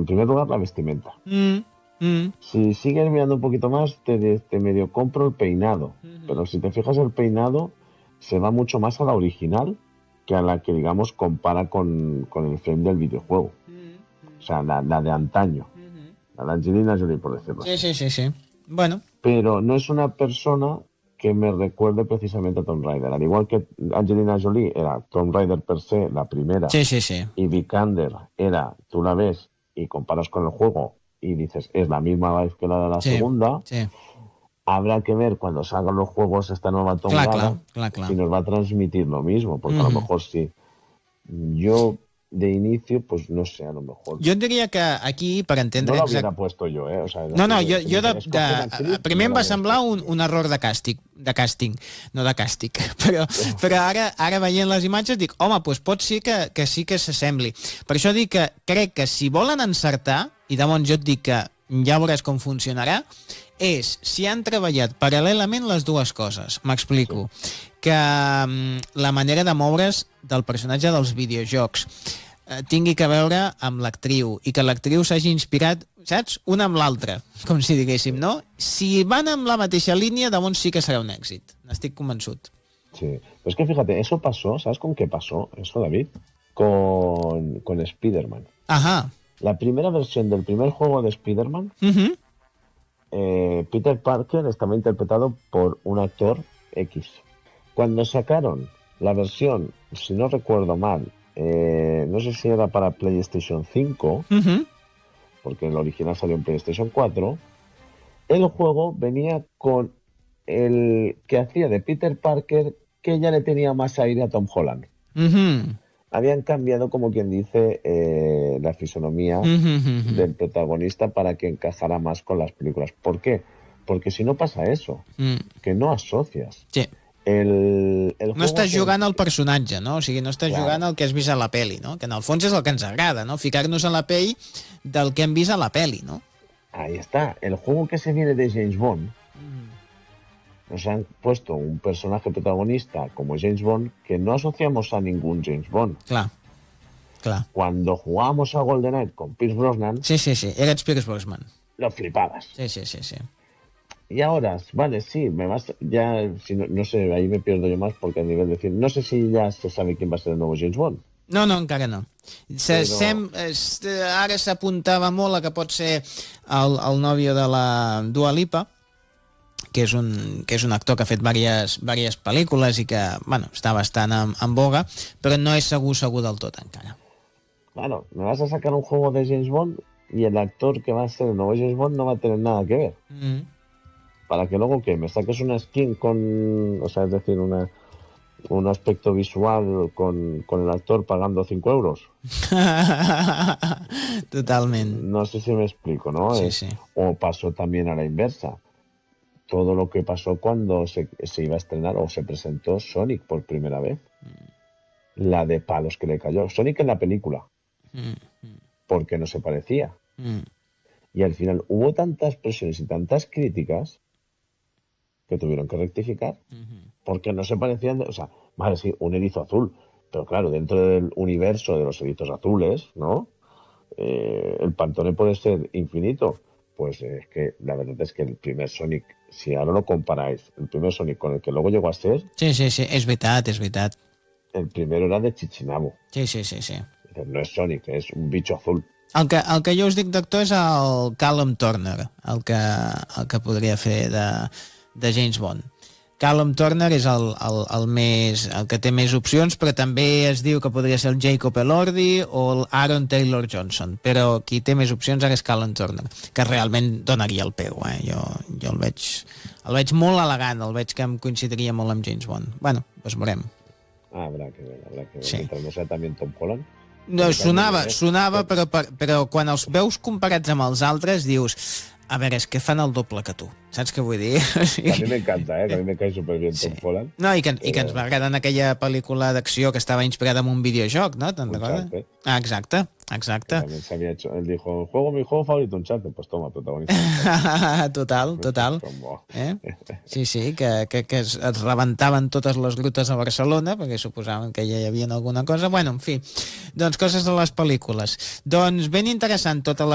primer lugar, la vestimenta. Si sigues mirando un poquito más, te medio compro el peinado. Pero si te fijas, el peinado se va mucho más a la original que a la que, digamos, compara con el frame del videojuego. O sea, la de antaño. La de Angelina Jolie, por decirlo así. Sí. Bueno. Pero no es una persona que me recuerde precisamente a Tomb Raider. Al igual que Angelina Jolie era Tomb Raider per se, la primera. Sí. Y Vikander era, tú la ves y comparas con el juego y dices, es la misma vez que la de la segunda. Sí. Habrá que ver cuando salgan los juegos esta nueva Tomb Raider si nos va a transmitir lo mismo, porque a lo mejor sí. Yo de inicio, pues no sé, a lo mejor. Jo et diria que aquí, per entendre... No l'hauria puesto jo, O sea, no, primer em va semblar un error de càsting, no de càstig, però ara veient les imatges dic, home, doncs pot ser que sí que s'assembli. Per això dic que crec que si volen encertar, i llavors jo et dic que ja veuràs com funcionarà, és si han treballat paral·lelament les dues coses. M'explico. Que la manera de moure's del personatge dels videojocs tingui que veure amb l'actriu i que l'actriu s'hagi inspirat, saps? Una amb l'altra, com si diguéssim, no? Si van amb la mateixa línia, llavors sí que serà un èxit. N'estic convençut. Sí, pero es que fíjate, eso pasó, ¿sabes con qué pasó eso, David? Con Spider-Man. Ajá. La primera versión del primer juego de Spider-Man, Peter Parker estaba interpretado por un actor X. Cuando sacaron la versión, si no recuerdo mal, no sé si era para PlayStation 5, porque el original salió en PlayStation 4, el juego venía con el que hacía de Peter Parker, que ya le tenía más aire a Tom Holland. Habían cambiado, como quien dice, la fisonomía del protagonista para que encajara más con las películas. ¿Por qué? Porque si no pasa eso, que no asocias. Sí. No estàs jugant al personatge, no? O sigui, no estàs jugant al que has vist a la peli, no? Que en el fons és el que ens agrada, no? Ficar-nos a la pell del que hem vist a la peli, no? Ahí está. El juego que se viene de James Bond, nos han puesto un personaje protagonista como James Bond que no asociamos a ningún James Bond. Clar. Cuando jugábamos a GoldenEye con Pierce Brosnan... Sí, eres Pierce Brosnan. Lo flipabas. Sí. Y ahora, vale, sí, ya, si no sé, ahí me pierdo yo más porque a nivel de decir, no sé si ya se sabe quién va a ser el nuevo James Bond. No, encara no. Ara s'apuntava molt a que pot ser el nòvio de la Dua Lipa, que és un actor que ha fet diverses pel·lícules i que, bueno, està bastant en boga, però no és segur del tot encara. Claro, me vas a sacar un juego de James Bond y el actor que va a ser el nuevo James Bond no va a tener nada que ver. Para que luego, ¿qué? Me saques una skin con... O sea, es decir, un aspecto visual con el actor pagando 5 euros. Totalment. No sé si me explico, ¿no? Sí. O pasó también a la inversa. Todo lo que pasó cuando se iba a estrenar o se presentó Sonic por primera vez. La de palos que le cayó. Sonic en la película. Porque no se parecía. Y al final hubo tantas presiones y tantas críticas que tuvieron que rectificar. Porque no se parecían... O sea, vale, sí, un erizo azul. Pero claro, dentro del universo de los erizos azules, ¿no? El Pantone puede ser infinito. Pues es que la verdad es que el primer Sonic, si ahora lo comparáis, el primer Sonic con el que luego llegó a ser... Sí, és veritat. El primero era de Chichinabo. Sí. No es Sonic, es un bicho azul. El que jo us dic d'actor és el Callum Turner, el que podria fer de James Bond. Callum Turner és el que té més opcions, però també es diu que podria ser el Jacob Elordi o el Aaron Taylor Johnson, però qui té més opcions ara és Callum Turner, que realment donaria el peu, jo el veig molt elegant, el veig que em coincidiria molt amb James Bond. Bueno, doncs veurem. Habrá que ver. Sí. Mientras no sea también Tom Holland. No, sonava, però quan els veus comparats amb els altres dius, a veure, és que fan el doble que tu, saps què vull dir? A mi m'encanta, que a mi me cae superbien Tom Holland. No, i que ens va agradar en aquella pel·lícula d'acció que estava inspirada en un videojoc, ¿no? ¿Te'n recordes? Ah, exacte. También se había hecho, él dijo, mi juego favorito, Uncharted, pues toma, protagonista. Total. Sí, que es rebentaven totes les grutes a Barcelona, perquè suposaven que ja hi havia alguna cosa. Bueno, en fi, doncs coses de les pel·lícules. Doncs ben interessant tota la